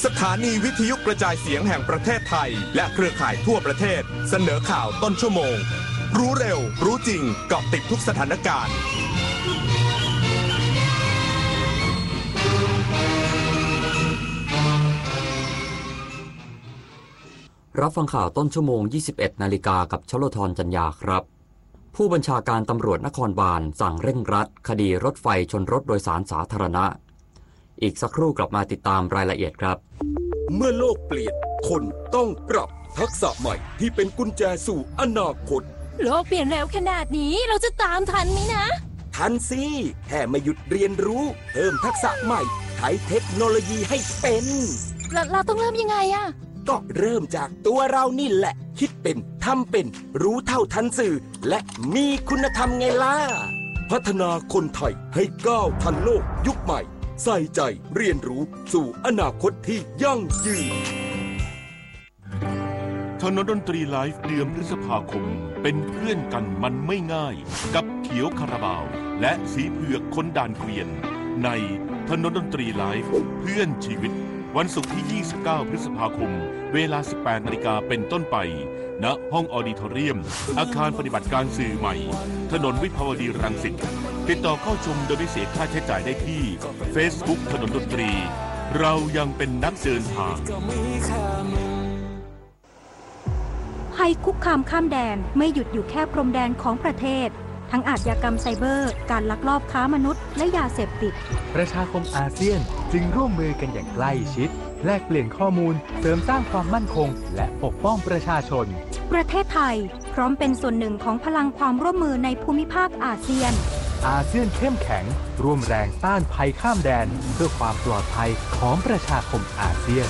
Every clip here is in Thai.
สถานีวิทยุกระจายเสียงแห่งประเทศไทยและเครือข่ายทั่วประเทศเสนอข่าวต้นชั่วโมงรู้เร็วรู้จริงเกาะติดทุกสถานการณ์รับฟังข่าวต้นชั่วโมง 21 นาฬิกากับชโลธรจัญญาครับผู้บัญชาการตำรวจนครบาลสั่งเร่งรัดคดีรถไฟชนรถโดยสารสาธารณะอีกสักครู่กลับมาติดตามรายละเอียดครับเมื่อโลกเปลี่ยนคนต้องปรับทักษะใหม่ที่เป็นกุญแจสู่อนาคตโลกเปลี่ยนเร็วขนาดนี้เราจะตามทันไหมนะทันสิแค่ไม่หยุดเรียนรู้เพิ่มทักษะใหม่ใช้เทคโนโลยีให้เป็นเราต้องเริ่มยังไงอะก็เริ่มจากตัวเรานี่แหละคิดเป็นทำเป็นรู้เท่าทันสื่อและมีคุณธรรมไงล่ะพัฒนาคนไทยให้ก้าวทันโลกยุคใหม่ใส่ใจเรียนรู้สู่อนาคตที่ยั่งยืนถนนดนตรีไลฟ์เดือนพฤษภาคมเป็นเพื่อนกันมันไม่ง่ายกับเขียวคาราบาวและสีเผือกคนด่านเกวียนในถนนดนตรีไลฟ์เพื่อนชีวิตวันศุกร์ที่ 29 พฤษภาคมเวลา 18 นาฬิกาเป็นต้นไปณห้องออดิทอเรียมอาคารปฏิบัติการสื่อใหม่ถนนวิภาวดีรังสิตติดต่อเข้าชมโดยไม่เสียค่าใช้จ่ายได้ที่ Facebook ถนนดนตรีเรายังเป็นนักเดินทางภัยคุกคามข้ามแดนไม่หยุดอยู่แค่พรมแดนของประเทศทั้งอาชญากรรมไซเบอร์การลักลอบค้ามนุษย์และยาเสพติดประชาคมอาเซียนจึงร่วมมือกันอย่างใกล้ชิดแลกเปลี่ยนข้อมูลเสริมสร้างความมั่นคงและปกป้องประชาชนประเทศไทยพร้อมเป็นส่วนหนึ่งของพลังความร่วมมือในภูมิภาคอาเซียนอาเซียนเข้มแข็งร่วมแรงต้านภัยข้ามแดนเพื่อความปลอดภัยของประชาคมอาเซียน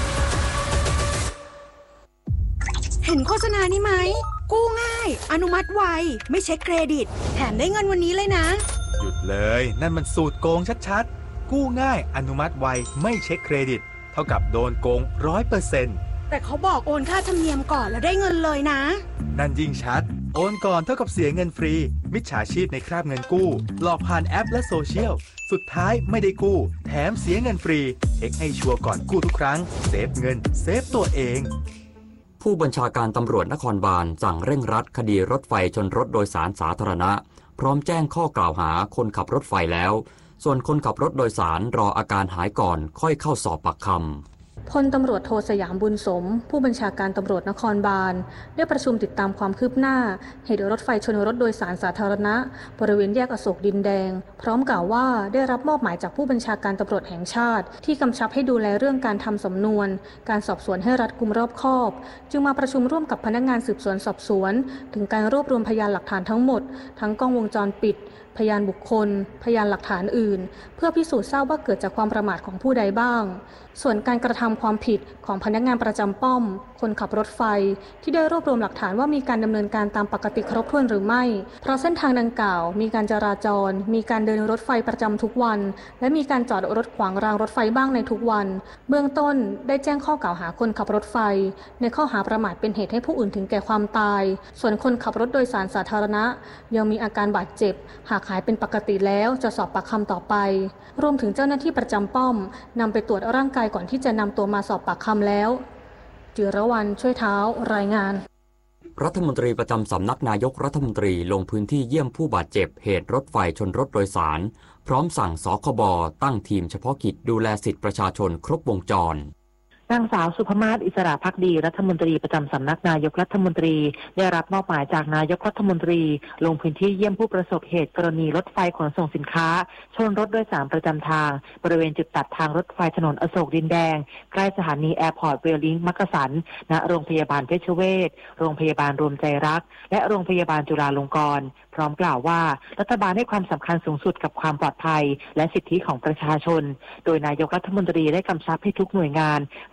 เห็นโฆษณานี้ไหมกู้ง่ายอนุมัติไวไม่เช็คเครดิตแถมได้เงินวันนี้เลยนะหยุดเลยนั่นมันสูตรโกงชัดๆกู้ง่ายอนุมัติไวไม่เช็คเครดิตเท่ากับโดนโกง 100% แต่เขาบอกโอนค่าธรรมเนียมก่อนแล้วได้เงินเลยนะนั่นยิ่งชัดโอนก่อนเท่ากับเสียเงินฟรีมิจฉาชีพในคราบเงินกู้หลอกผ่านแอปและโซเชียลสุดท้ายไม่ได้กู้แถมเสียเงินฟรีเช็คให้ชัวร์ก่อนกู้ทุกครั้งเซฟเงินเซฟตัวเองผู้บัญชาการตำรวจนครบาลสั่งเร่งรัดคดีรถไฟชนรถโดยสารสาธารณะพร้อมแจ้งข้อกล่าวหาคนขับรถไฟแล้วส่วนคนขับรถโดยสารรออาการหายก่อนค่อยเข้าสอบปากคำพลตำรวจโทสยามบุญสมผู้บัญชาการตำรวจนครบาลได้ประชุมติดตามความคืบหน้าเหตุรถไฟชนรถโดยสารสาธารณะบริเวณแยกอโศกดินแดงพร้อมกล่าวว่าได้รับมอบหมายจากผู้บัญชาการตำรวจแห่งชาติที่กำชับให้ดูแลเรื่องการทำสำนวนการสอบสวนให้รัดกุมรอบคอบจึงมาประชุมร่วมกับพนักงานสืบสวนสอบสวนถึงการรวบรวมพยานหลักฐานทั้งหมดทั้งกล้องวงจรปิดพยานบุคคลพยานหลักฐานอื่นเพื่อพิสูจน์ทราบว่าเกิดจากความประมาทของผู้ใดบ้างส่วนการกระทำความผิดของพนักงานประจำป้อมคนขับรถไฟที่ได้รวบรวมหลักฐานว่ามีการดำเนินการตามปกติครบถ้วนหรือไม่เพราะเส้นทางดังกล่าวมีการจราจรมีการเดินรถไฟประจำทุกวันและมีการจอดรถขวางรางรถไฟบ้างในทุกวันเบื้องต้นได้แจ้งข้อกล่าวหาคนขับรถไฟในข้อหาประมาทเป็นเหตุให้ผู้อื่นถึงแก่ความตายส่วนคนขับรถโดยสารสาธารณะยังมีอาการบาดเจ็บหากหายเป็นปกติแล้วจะสอบปากคำต่อไปรวมถึงเจ้าหน้าที่ประจำป้อมนำไปตรวจร่างกายก่อนที่จะนำตัวมาสอบปากคำแล้วจิรวรรณช่วยเท้ารายงานรัฐมนตรีประจำสำนักนายกรัฐมนตรีลงพื้นที่เยี่ยมผู้บาดเจ็บเหตุรถไฟชนรถโดยสารพร้อมสั่งสคบตั้งทีมเฉพาะกิจดูแลสิทธิประชาชนครบวงจรนางสาวสุภมาศอิสระภักดีรัฐมนตรีประจำสำนักนายกรัฐมนตรีได้รับมอบหมายจากนายกรัฐมนตรีลงพื้นที่เยี่ยมผู้ประสบเหตุกรณีรถไฟขนส่งสินค้าชนรถโดยสารประจำทางบริเวณจุดตัดทางรถไฟถนนอโศกดินแดงใกล้สถานีแอร์พอร์ตเวลลิงมักกะสันณโรงพยาบาลเพชรเวชโรงพยาบาลรวมใจรักและโรงพยาบาลจุฬาลงกรณ์พร้อมกล่าวว่ารัฐบาลให้ความสำคัญสูงสุดกับความปลอดภัยและสิทธิของประชาชนโดยนายกรัฐมนตรีได้กำชับให้ทุกหน่วยงานเร่ง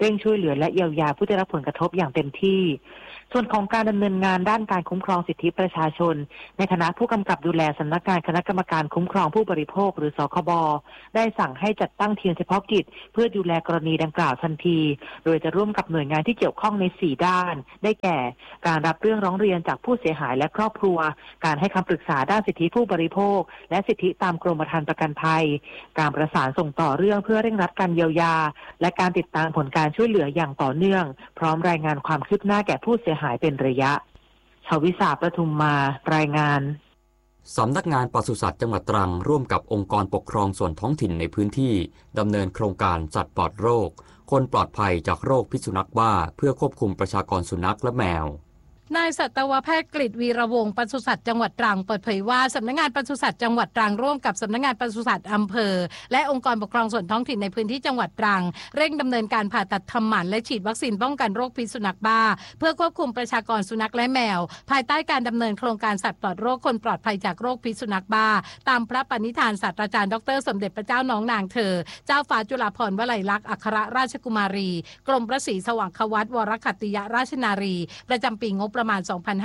ร่งช่วยเหลือและเยียวยาผู้ได้รับผลกระทบอย่างเต็มที่ส่วนของการดำเนินงานด้านการคุ้มครองสิทธิประชาชนในคณะผู้กำกับดูแลสำนักงานคณะกรรมการคุ้มครองผู้บริโภคหรือสคบได้สั่งให้จัดตั้งทีมเฉพาะกิจเพื่อดูแลกรณีดังกล่าวทันทีโดยจะร่วมกับหน่วยงานที่เกี่ยวข้องใน4ด้านได้แก่การรับเรื่องร้องเรียนจากผู้เสียหายและครอบครัวการให้คำปรึกษาด้านสิทธิผู้บริโภคและสิทธิตามกรมธรรม์ประกันภัยการประสานส่งต่อเรื่องเพื่อเร่งรัดการเยียวยาและการติดตามผลการช่วยเหลืออย่างต่อเนื่องพร้อมรายงานความคืบหน้าแก่ผู้เสียหายเป็นระยะชวิสาประทุมมารายงานสำนักงานปศุสัตว์จังหวัดตรังร่วมกับองค์กรปกครองส่วนท้องถิ่นในพื้นที่ดำเนินโครงการสัตว์ปลอดโรคคนปลอดภัยจากโรคพิษสุนัขบ้าเพื่อควบคุมประชากรสุนัขและแมวนายสัตวแพทย์กฤษวีระวงศ์ปศุสัตว์จังหวัดตรังเปิดเผยว่าสำนักงานปศุสัตว์จังหวัดตรังร่วมกับสำนักงานปศุสัตว์อำเภอและองค์กรปกครองส่วนท้องถิ่นในพื้นที่จังหวัดตรังเร่งดำเนินการผ่าตัดทำหมันและฉีดวัคซีนป้องกันโรคพิษสุนัขบ้าเพื่อควบคุมประชากรสุนัขและแมวภายใต้การดำเนินโครงการสัตว์ปลอดโรคคนปลอดภัยจากโรคพิษสุนัขบ้าตามพระปณิธานศาสตราจารย์ดร.สมเด็จพระเจ้าน้องนางเธอเจ้าฟ้าจุฬาภรณ์วลัยลักษณ์อัครราชกุมารีกรมพระศรีสว่างควัตวรคัตติยราชนารีประจำปีงบประมาณ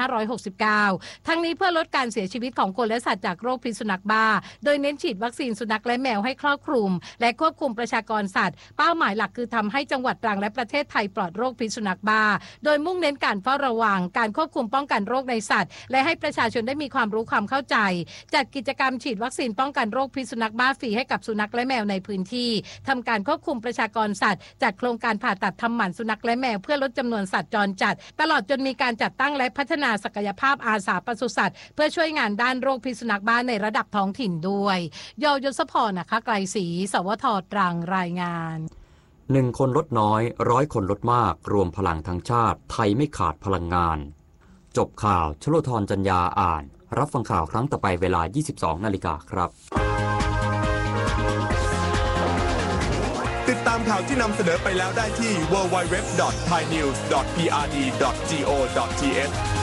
2569 ทั้งนี้เพื่อลดการเสียชีวิตของคนและสัตว์จากโรคพิษสุนัขบ้าโดยเน้นฉีดวัคซีนสุนัขและแมวให้ครอบคลุมและควบคุมประชากรสัตว์เป้าหมายหลักคือทำให้จังหวัดตรังและประเทศไทยปลอดโรคพิษสุนัขบ้าโดยมุ่งเน้นการเฝ้าระวังการควบคุมป้องกันโรคในสัตว์และให้ประชาชนได้มีความรู้ความเข้าใจจัดกิจกรรมฉีดวัคซีนป้องกันโรคพิษสุนัขบ้าฟรีให้กับสุนัขและแมวในพื้นที่ทำการควบคุมประชากรสัตว์จัดโครงการผ่าตัดทำหมันสุนัขและแมวเพื่อลดจำนวนสัตว์จรจัดตลอดจนมีการจัดตั้งและพัฒนาศักยภาพอาสาปศุสัตว์เพื่อช่วยงานด้านโรคพิษสุนัขบ้าในระดับท้องถิ่นด้วยยศพรนะคะไกรศรีสวท.ตรังรายงาน 1 คนลดน้อย100 คนลดมากรวมพลังทั้งชาติไทยไม่ขาดพลังงานจบข่าวชโลธรจัญญาอ่านรับฟังข่าวครั้งต่อไปเวลา 22:00 น.ครับติดตามข่าวที่นำเสนอไปแล้วได้ที่ www.thainews.prd.go.th